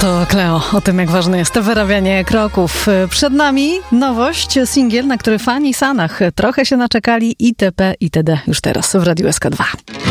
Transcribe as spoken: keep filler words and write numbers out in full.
To Cleo, o tym jak ważne jest wyrabianie kroków. Przed nami nowość, singiel, na który fani Sanach trochę się naczekali, itp. itd. już teraz w Radiu S K dwa.